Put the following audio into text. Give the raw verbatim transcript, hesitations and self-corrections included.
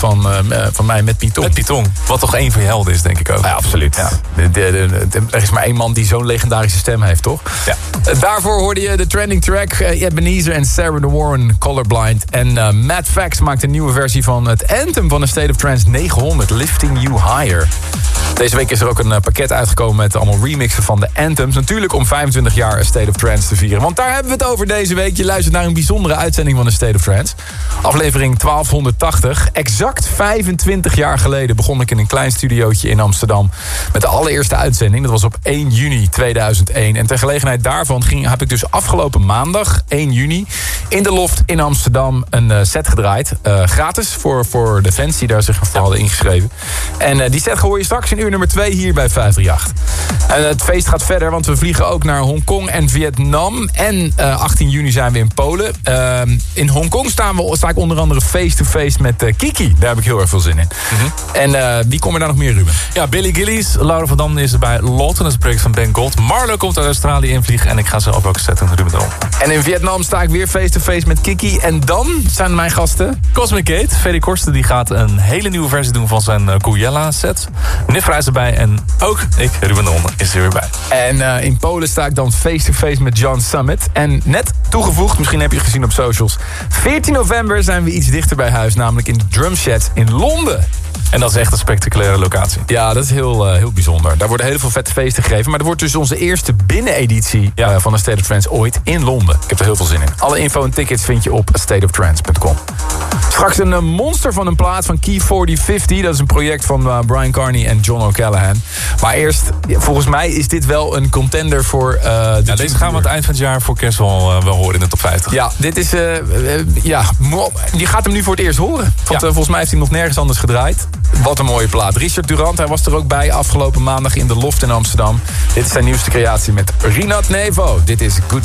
van, uh, van mij met Python. Met Python. Wat toch een van je helden is, denk ik ook. Ja, absoluut. Ja. De, de, de, de, er is maar één man die zo'n legendarische stem heeft, toch? Ja. Uh, daarvoor hoorde je de trending track. Uh, Ebenezer en Sarah de Warren, Colorblind. En uh, Matt Fax maakt een nieuwe versie van het anthem van de State of Trance negenhonderd, Lifting You Higher. Deze week is er ook een uh, pakket uitgekomen met allemaal remixen van de anthems. Natuurlijk om vijfentwintig jaar A State of Trance te vieren. Want daar hebben we het over deze week. Je luistert naar een bijzondere uitzending van de State of Trance. Aflevering twaalfhonderdtachtig. Exact vijfentwintig jaar geleden begon ik in een klein studiootje in Amsterdam met de allereerste uitzending. Dat was op één juni tweeduizend één. En ter gelegenheid daarvan ging, heb ik dus afgelopen maandag, één juni, in de Loft in Amsterdam een uh, set gedraaid. Uh, gratis voor, voor de fans die daar zich voor hadden ingeschreven. En uh, die set hoor je straks in uur nummer twee hier bij vijf drie acht. En het feest gaat verder, want we vliegen ook naar Hongkong en Vietnam. En uh, achttien juni zijn we in Polen. Uh, in Hongkong staan we, sta ik onder andere face-to-face met uh, Kiki. Daar heb ik heel erg veel zin in. Mm-hmm. En uh, wie komt er daar nog meer, Ruben? Ja, Billy Gillies, Laura van Dam is er bij Lawton, dat is het project van Ben Gold. Marlo komt uit Australië invliegen en ik ga zelf ook zetten, Ruben erom. En in Vietnam sta ik weer face-to-face met Kiki. En dan zijn mijn gasten Cosmic Gate. Ferry Korsten die gaat een hele nieuwe versie doen van zijn uh, Kouyella set. Nifra is erbij en ook ik, Ruben de Ronde, is er weer bij. En uh, in Polen sta ik dan face-to-face met John Summit. En net toegevoegd, misschien heb je het gezien op socials, veertien november zijn we iets dichter bij huis, namelijk in de Drumshed in Londen. En dat is echt een spectaculaire locatie. Ja, dat is heel, uh, heel bijzonder. Daar worden heel veel vette feesten gegeven. Maar er wordt dus onze eerste binneneditie ja. uh, van A State of Trance ooit in Londen. Ik heb er heel veel zin in. Alle info en tickets vind je op a state of trance punt com. Straks een uh, monster van een plaat van Key forty fifty. Dat is een project van uh, Brian Carney en John O'Callaghan. Maar eerst, volgens mij is dit wel een contender voor... Uh, de ja, deze gaan we aan het eind van het jaar voor kerst wel, uh, wel horen in de top vijftig. Ja, dit is... Uh, uh, ja, je gaat hem nu voor het eerst horen. Want ja. uh, volgens mij heeft hij nog nergens anders gedraaid. Wat een mooie plaat. Richard Durant, hij was er ook bij afgelopen maandag in de Loft in Amsterdam. Dit is zijn nieuwste creatie met Rinat Nevo. Dit is Good.